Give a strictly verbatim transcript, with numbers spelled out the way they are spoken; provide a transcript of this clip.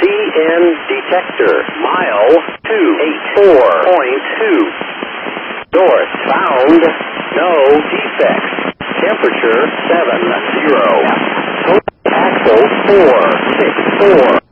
in detector. Mile two eight four point two. North found. No defects. Temperature seven zero. Total axle four six four.